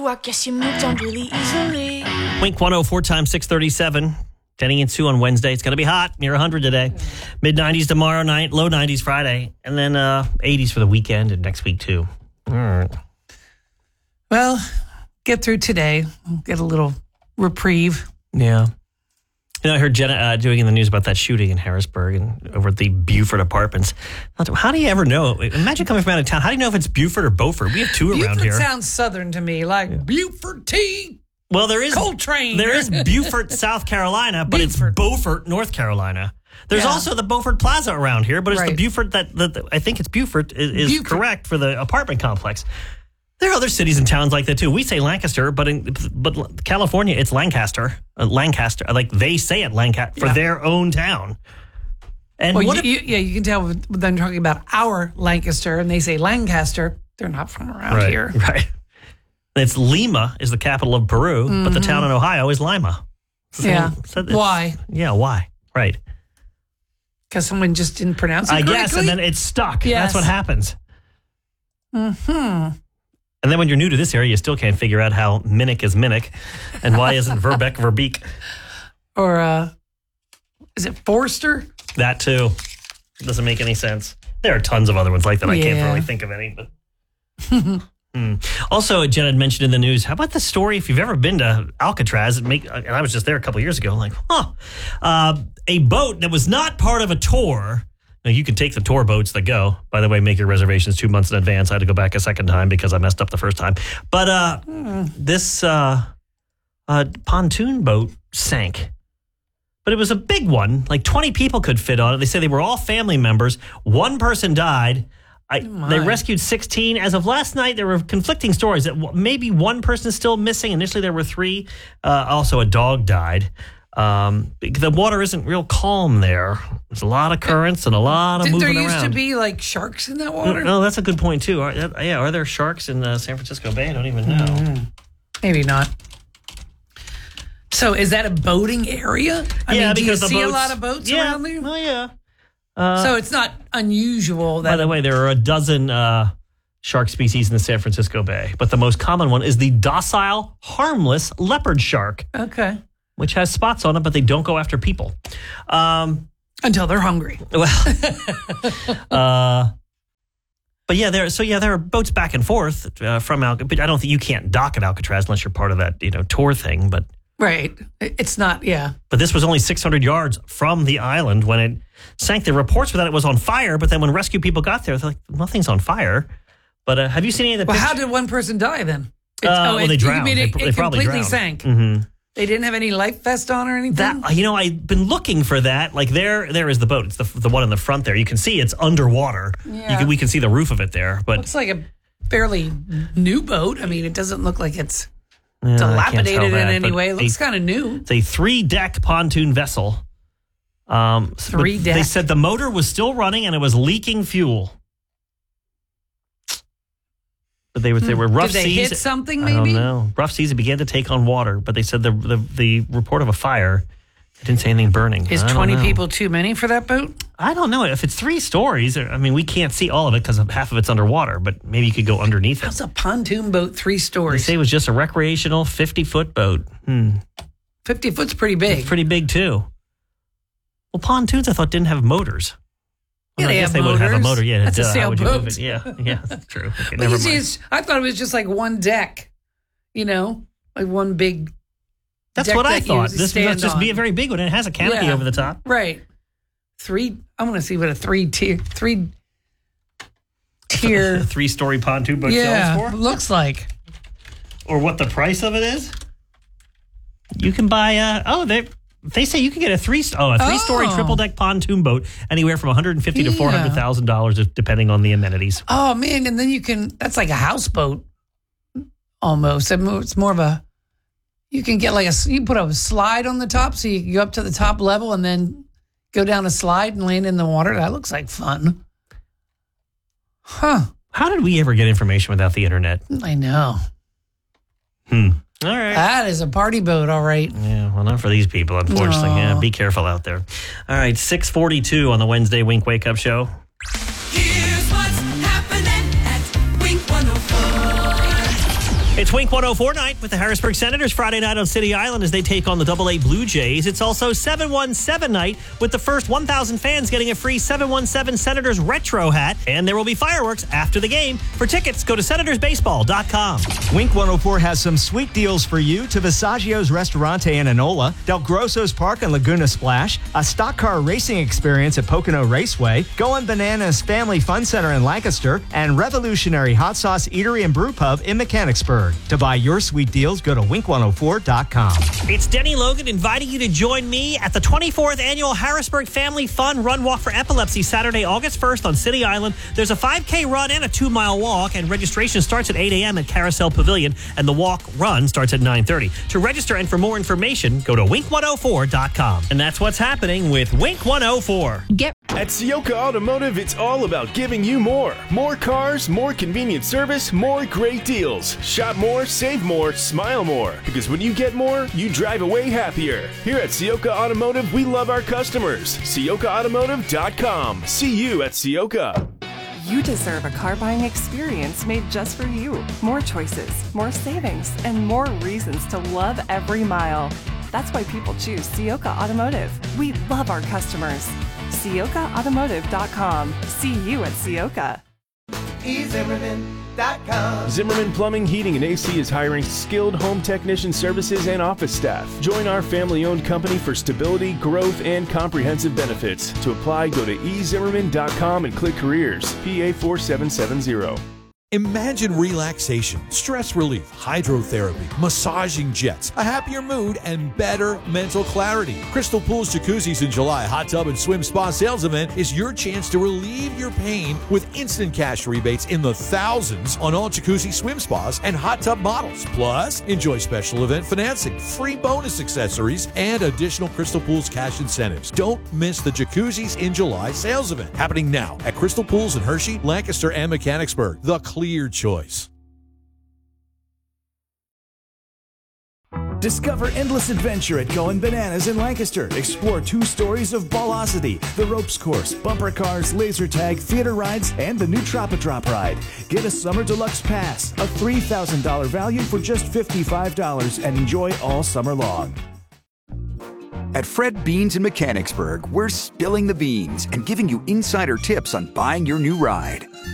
I guess you moved on really easily. Wink 104 times 637. Denny and Sue on Wednesday. It's going to be hot, near 100 today. Mid-90s tomorrow night, low 90s Friday, and then 80s for the weekend and next week too. All right. Well, get through today. Get a little reprieve. Yeah. You know, I heard Jenna doing in the news about that shooting in Harrisburg and over at the Buford Apartments. How do you ever know? Imagine coming from out of town. How do you know if it's Buford or Beaufort? We have two around here. Buford sounds southern to me, like Buford tea. Well, there is Coltrane. There is Beaufort, South Carolina, but it's Beaufort, North Carolina. There's also the Beaufort Plaza around here, but it's the Buford that I think it's Beaufort is correct for the apartment complex. There are other cities and towns like that too. We say Lancaster, but California, it's Lancaster. Lancaster, like they say it Lancaster for their own town. And you can tell when they're talking about our Lancaster, and they say Lancaster. They're not from around here, right? It's Lima is the capital of Peru, but the town in Ohio is Lima. Yeah. Why? Yeah, why? Right. Because someone just didn't pronounce it correctly? I guess, and then it's stuck. Yes. That's what happens. And then when you're new to this area, you still can't figure out how Minnick is Minnick and why isn't Verbeck Verbeek. Or is it Forster? That too. Doesn't make any sense. There are tons of other ones like that. I can't really think of any. But Also, Jen had mentioned in the news, how about the story, if you've ever been to Alcatraz, and I was just there a couple years ago, like, a boat that was not part of a tour. Now, you can take the tour boats that go. By the way, make your reservations 2 months in advance. I had to go back a second time because I messed up the first time. But this pontoon boat sank. But it was a big one. Like 20 people could fit on it. They say they were all family members. One person died. They rescued 16. As of last night, there were conflicting stories that maybe one person is still missing. Initially, there were 3. Also, a dog died. The water isn't real calm there. There's a lot of currents and a lot of moving around. There used to be like sharks in that water? No, that's a good point too. Are there sharks in San Francisco Bay? I don't even know. Maybe not. So is that a boating area? I mean, do you see a lot of boats around there? Oh, yeah. So it's not unusual that... By the way, there are a dozen shark species in the San Francisco Bay, but the most common one is the docile, harmless leopard shark. Okay. Which has spots on it, but they don't go after people. Until they're hungry. Well, but yeah, there are boats back and forth from Alcatraz. But I don't think you can't dock at Alcatraz unless you're part of that tour thing. But right, it's not. Yeah. But this was only 600 yards from the island when it sank. The reports were that it was on fire, but then when rescue people got there, they're like, nothing's on fire. But have you seen any of the? Well, how did one person die then? They drowned. You mean they probably completely drowned. Sank. Mm-hmm. They didn't have any life vest on or anything? I've been looking for that. Like there is the boat. It's the one in the front there. You can see it's underwater. Yeah. We can see the roof of it there. But looks like a fairly new boat. I mean, it doesn't look like it's dilapidated in any way. It looks kind of new. It's a 3-deck pontoon vessel. 3-deck? They said the motor was still running and it was leaking fuel. But they were rough seas. Did they hit something, maybe? I don't know. Rough seas, it began to take on water, but they said the report of a fire, it didn't say anything burning. Is 20 people too many for that boat? I don't know. If it's 3 stories, I mean, we can't see all of it because half of it's underwater, but maybe you could go underneath it. How's a pontoon boat 3 stories? They say it was just a recreational 50-foot boat. 50 foot's pretty big. It's pretty big, too. Well, pontoons, I thought, didn't have motors. Yeah, I guess they would have a motor. Yeah, that's a sailboat. Yeah, that's true. Okay, never mind. I thought it was just like one deck, like one big. That's what I thought. This must just be a very big one. It has a canopy over the top. Right. 3. I want to see what a 3-story pontoon boat sells for. Looks like. Or what the price of it is. You can buy. They say you can get a 3-story triple-deck pontoon boat anywhere from $150,000 to $400,000, depending on the amenities. Oh man! And then that's like a houseboat, almost. It's more of a. You can get you put a slide on the top, so you can go up to the top level and then go down a slide and land in the water. That looks like fun. Huh? How did we ever get information without the internet? I know. All right. That is a party boat, all right. Yeah, well, not for these people, unfortunately. Yeah, be careful out there. All right, 6:42 on the Wednesday Wink Wake Up Show. Here's what's happening at Wink 104. It's Wink 104 night with the Harrisburg Senators Friday night on City Island as they take on the AA Blue Jays. It's also 717 night with the first 1,000 fans getting a free 717 Senators retro hat. And there will be fireworks after the game. For tickets, go to senatorsbaseball.com. Wink 104 has some sweet deals for you to Visaggio's Ristorante in Enola, Del Grosso's Park and Laguna Splash, a stock car racing experience at Pocono Raceway, Going Bananas Family Fun Center in Lancaster, and Revolutionary Hot Sauce Eatery and Brew Pub in Mechanicsburg. To buy your sweet deals, go to wink104.com. It's Denny Logan inviting you to join me at the 24th Annual Harrisburg Family Fun Run Walk for Epilepsy Saturday, August 1st on City Island. There's a 5K run and a 2-mile walk, and registration starts at 8 a.m. at Carousel Pavilion, and the walk-run starts at 9:30. To register and for more information, go to wink104.com. And that's what's happening with Wink 104. At Sioka Automotive, it's all about giving you more. More cars, more convenient service, more great deals. Shop more, save more, smile more. Because when you get more, you drive away happier. Here at Sioka Automotive, we love our customers. SiokaAutomotive.com. See you at Sioka. You deserve a car buying experience made just for you. More choices, more savings, and more reasons to love every mile. That's why people choose Sioka Automotive. We love our customers. SiokaAutomotive.com. See you at Sioka. eZimmerman.com. Zimmerman Plumbing, Heating, and AC is hiring skilled home technician services and office staff. Join our family-owned company for stability, growth, and comprehensive benefits. To apply, go to eZimmerman.com and click Careers, PA 4770. Imagine relaxation, stress relief, hydrotherapy, massaging jets, a happier mood, and better mental clarity. Crystal Pools Jacuzzis in July Hot Tub and Swim Spa sales event is your chance to relieve your pain with instant cash rebates in the thousands on all jacuzzi swim spas and hot tub models. Plus, enjoy special event financing, free bonus accessories, and additional Crystal Pools cash incentives. Don't miss the Jacuzzis in July sales event happening now at Crystal Pools in Hershey, Lancaster, and Mechanicsburg. The clear choice. Discover endless adventure at Going Bananas in Lancaster. Explore 2 stories of Ballosity, the ropes course, bumper cars, laser tag, theater rides, and the new Trop-a-Drop ride. Get a Summer Deluxe Pass, a $3,000 value for just $55, and enjoy all summer long. At Fred Beans in Mechanicsburg, we're spilling the beans and giving you insider tips on buying your new ride.